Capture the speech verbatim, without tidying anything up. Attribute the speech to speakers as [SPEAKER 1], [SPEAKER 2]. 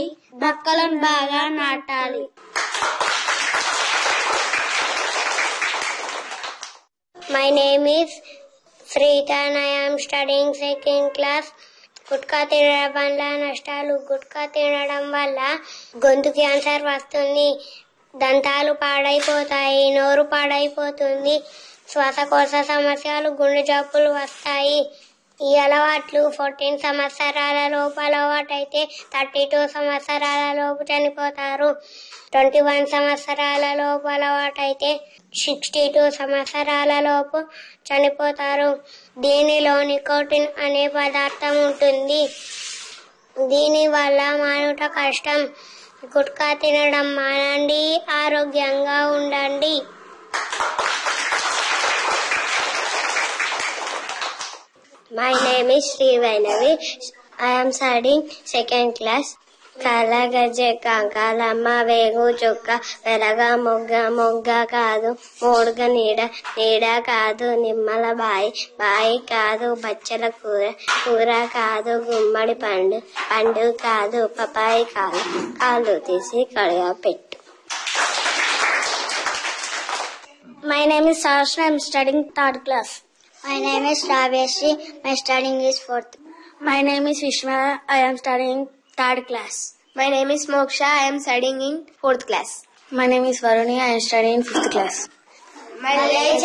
[SPEAKER 1] మొక్కలను బాగా నాటాలి.
[SPEAKER 2] My name is Srita and I am studying second class. Gutka తినడం వల్ల నష్టాలు. గుట్కా తినడం వల్ల గొంతు క్యాన్సర్ వస్తుంది, దంతాలు పాడైపోతాయి, నోరు పాడైపోతుంది, శ్వాసకోశ సమస్యలు, గుండె జబ్బులు వస్తాయి. ఈ అలవాట్లు ఫోర్టీన్ సంవత్సరాల లోపు అలవాటైతే థర్టీ టూ సంవత్సరాల లోపు చనిపోతారు. ట్వంటీ వన్ సంవత్సరాల లోపు అలవాటైతే సిక్స్టీ టూ సంవత్సరాల లోపు చనిపోతారు. దీనిలో నికోటిన్ అనే పదార్థం ఉంటుంది. దీని వల్ల మానుట కష్టం. గుట్కా తినడం మానండి, ఆరోగ్యంగా ఉండండి. My name is Sri Vainavi. I am studying second class. కాల గజ్జె కాకాలమ్మ వేగు చుక్క వెలగ మొగ్గ మొగ్గ కాదు, మూడుగ నీడ నీడ కాదు, నిమ్మల బాయి బాయి కాదు, బచ్చల కూర కూర కాదు, గుమ్మడి పండు పండు కాదు, పపాయి కాదు, కాళ్ళు తీసి కడిగా పెట్టు.
[SPEAKER 1] My name is Sashna. I am studying third class.
[SPEAKER 2] My name is Raveshri. My studying is fourth.
[SPEAKER 1] My name is Vishwa. I am studying third class.
[SPEAKER 3] My name is Moksha. I am studying in fourth class.
[SPEAKER 1] My name is Varuni. I am studying fifth class.
[SPEAKER 3] My village